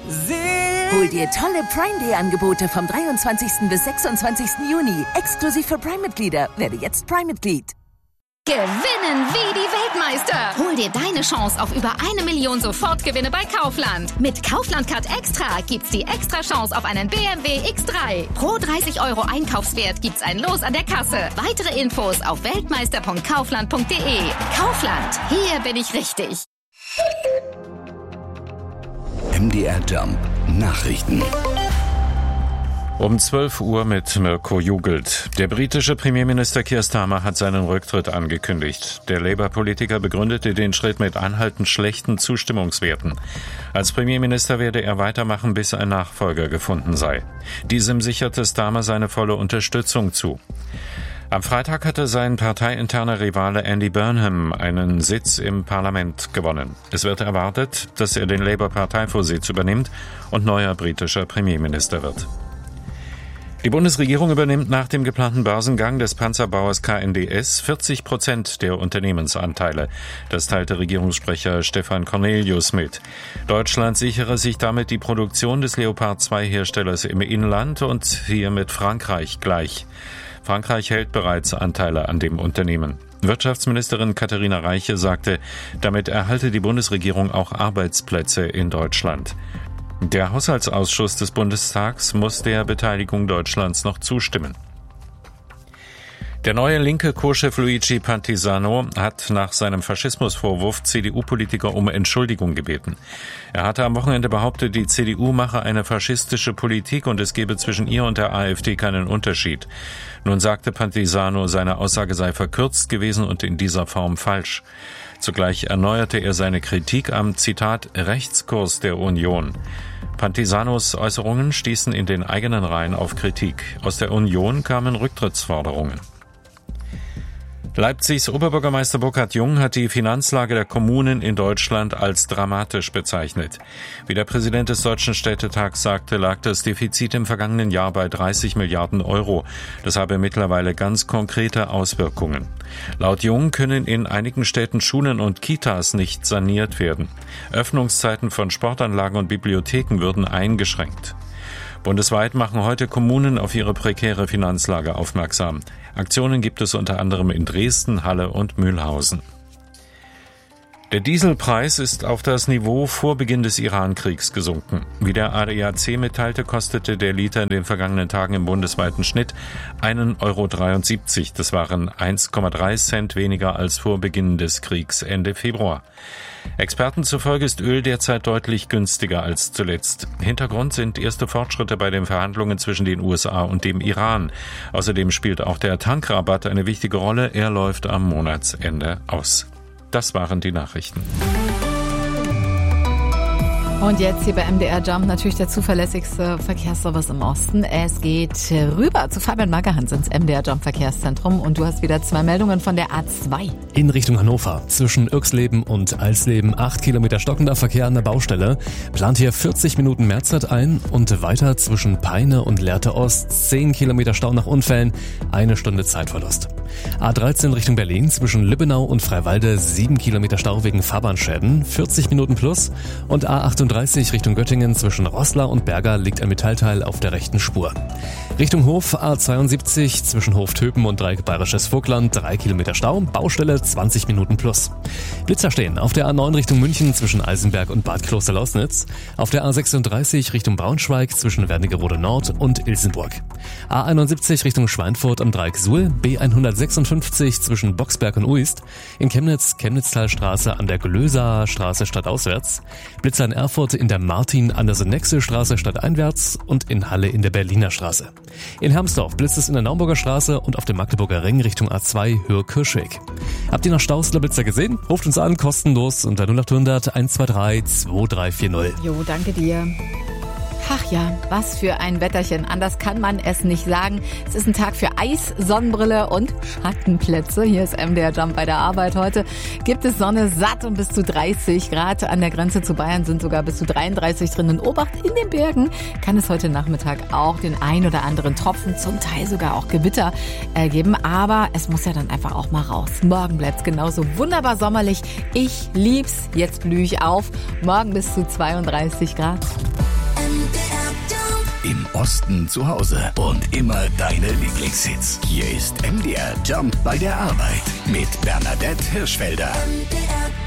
Hol dir tolle Prime-Day-Angebote vom 23. bis 26. Juni. Exklusiv für Prime-Mitglieder. Werde jetzt Prime-Mitglied. Gewinnen wie die Weltmeister! Hol dir deine Chance auf über 1 Million Sofortgewinne bei Kaufland. Mit Kaufland Card Extra gibt's die extra Chance auf einen BMW X3. Pro 30 € Einkaufswert gibt's ein Los an der Kasse. Weitere Infos auf weltmeister.kaufland.de. Kaufland, hier bin ich richtig. MDR Jump Nachrichten. Um 12 Uhr mit Mirko Jugelt. Der britische Premierminister Keir Starmer hat seinen Rücktritt angekündigt. Der Labour-Politiker begründete den Schritt mit anhaltend schlechten Zustimmungswerten. Als Premierminister werde er weitermachen, bis ein Nachfolger gefunden sei. Diesem sicherte Starmer seine volle Unterstützung zu. Am Freitag hatte sein parteiinterner Rivale Andy Burnham einen Sitz im Parlament gewonnen. Es wird erwartet, dass er den Labour-Parteivorsitz übernimmt und neuer britischer Premierminister wird. Die Bundesregierung übernimmt nach dem geplanten Börsengang des Panzerbauers KNDS 40% der Unternehmensanteile. Das teilte Regierungssprecher Stefan Cornelius mit. Deutschland sichere sich damit die Produktion des Leopard 2-Herstellers im Inland und hier mit Frankreich gleich. Frankreich hält bereits Anteile an dem Unternehmen. Wirtschaftsministerin Katharina Reiche sagte, damit erhalte die Bundesregierung auch Arbeitsplätze in Deutschland. Der Haushaltsausschuss des Bundestags muss der Beteiligung Deutschlands noch zustimmen. Der neue linke Co-Chef Luigi Pantisano hat nach seinem Faschismusvorwurf CDU-Politiker um Entschuldigung gebeten. Er hatte am Wochenende behauptet, die CDU mache eine faschistische Politik und es gebe zwischen ihr und der AfD keinen Unterschied. Nun sagte Pantisano, seine Aussage sei verkürzt gewesen und in dieser Form falsch. Zugleich erneuerte er seine Kritik am, Zitat, Rechtskurs der Union. Pantisanos Äußerungen stießen in den eigenen Reihen auf Kritik. Aus der Union kamen Rücktrittsforderungen. Leipzigs Oberbürgermeister Burkhard Jung hat die Finanzlage der Kommunen in Deutschland als dramatisch bezeichnet. Wie der Präsident des Deutschen Städtetags sagte, lag das Defizit im vergangenen Jahr bei 30 Milliarden €. Das habe mittlerweile ganz konkrete Auswirkungen. Laut Jung können in einigen Städten Schulen und Kitas nicht saniert werden. Öffnungszeiten von Sportanlagen und Bibliotheken würden eingeschränkt. Bundesweit machen heute Kommunen auf ihre prekäre Finanzlage aufmerksam. Aktionen gibt es unter anderem in Dresden, Halle und Mühlhausen. Der Dieselpreis ist auf das Niveau vor Beginn des Iran-Kriegs gesunken. Wie der ADAC mitteilte, kostete der Liter in den vergangenen Tagen im bundesweiten Schnitt 1,73 €. Das waren 1,3 Cent weniger als vor Beginn des Kriegs Ende Februar. Experten zufolge ist Öl derzeit deutlich günstiger als zuletzt. Hintergrund sind erste Fortschritte bei den Verhandlungen zwischen den USA und dem Iran. Außerdem spielt auch der Tankrabatt eine wichtige Rolle. Er läuft am Monatsende aus. Das waren die Nachrichten. Und jetzt hier bei MDR Jump natürlich der zuverlässigste Verkehrsservice im Osten. Es geht rüber zu Fabian Magerhans ins MDR Jump Verkehrszentrum und du hast wieder 2 Meldungen von der A2. In Richtung Hannover. Zwischen Irxleben und Alsleben 8 Kilometer stockender Verkehr an der Baustelle. Plant hier 40 Minuten Mehrzeit ein und weiter zwischen Peine und Lehrte Ost 10 Kilometer Stau nach Unfällen, 1 Stunde Zeitverlust. A13 Richtung Berlin zwischen Lübbenau und Freiwalde 7 Kilometer Stau wegen Fahrbahnschäden, 40 Minuten plus und A38 Richtung Göttingen zwischen Roßla und Berger liegt ein Metallteil auf der rechten Spur. Richtung Hof A72 zwischen Hoftöpen und Dreieck Bayerisches Vogtland 3 Kilometer Stau, Baustelle 20 Minuten plus. Blitzer stehen auf der A9 Richtung München zwischen Eisenberg und Bad Kloster-Lausnitz, auf der A36 Richtung Braunschweig zwischen Wernigerode Nord und Ilsenburg. A71 Richtung Schweinfurt am Dreieck Suhl, B156 zwischen Boxberg und Uist, in Chemnitz Chemnitztalstraße an der Glöser Straße stadtauswärts, Blitzer in Erfurt in der Martin-Andersen-Nexel-Straße stadteinwärts und in Halle in der Berliner Straße. In Hermsdorf blitzt es in der Naumburger Straße und auf dem Magdeburger Ring Richtung A2 Höhe Kirschweg. Habt ihr noch Staus oder Blitzer gesehen? Ruft uns an, kostenlos unter 0800 123 2340. Jo, danke dir. Ach ja, was für ein Wetterchen. Anders kann man es nicht sagen. Es ist ein Tag für Eis, Sonnenbrille und Schattenplätze. Hier ist MDR Jump bei der Arbeit. Heute gibt es Sonne satt und bis zu 30 Grad. An der Grenze zu Bayern sind sogar bis zu 33 drin. In Obacht in den Bergen kann es heute Nachmittag auch den ein oder anderen Tropfen, zum Teil sogar auch Gewitter geben. Aber es muss ja dann einfach auch mal raus. Morgen bleibt es genauso wunderbar sommerlich. Ich lieb's. Jetzt blühe ich auf. Morgen bis zu 32 Grad. Osten zu Hause und immer deine Lieblingshits. Hier ist MDR Jump bei der Arbeit mit Bernadette Hirschfelder.